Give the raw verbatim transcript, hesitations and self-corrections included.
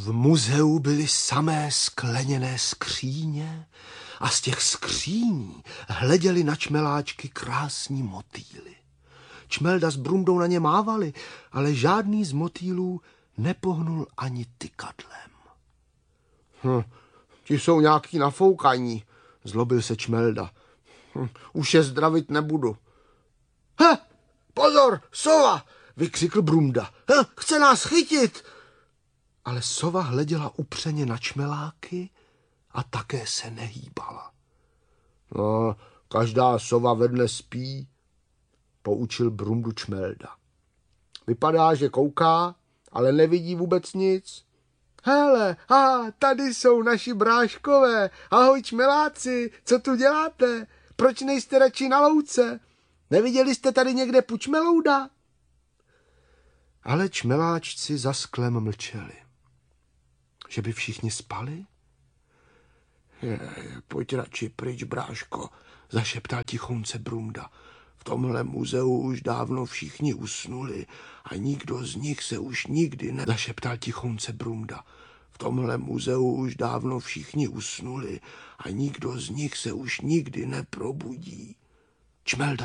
V muzeu byly samé skleněné skříně a z těch skříní hleděli na čmeláčky krásní motýly. Čmelda s Brundou na ně mávali, ale žádný z motýlů nepohnul ani tykadlem. Hm, ti jsou nějaký nafoukaní, zlobil se Čmelda. Hm, už je zdravit nebudu. He, pozor, sova, vykřikl Brunda. He, chce nás chytit. Ale sova hleděla upřeně na čmeláky a také se nehýbala. No, každá sova vedle spí, poučil Brundu Čmelda. Vypadá, že kouká, ale nevidí vůbec nic. Hele, a tady jsou naši bráškové. Ahoj čmeláci, co tu děláte? Proč nejste radši na louce? Neviděli jste tady někde pučmelouda? Ale čmeláčci za sklem mlčeli. Že by všichni spali? Je, pojď radši pryč, bráško, zašeptal tichounce Brunda. V tomhle muzeu už dávno všichni usnuli a nikdo z nich se už nikdy ne... Zašeptal tichounce Brunda. V tomhle muzeu už dávno všichni usnuli a nikdo z nich se už nikdy neprobudí. Čmelda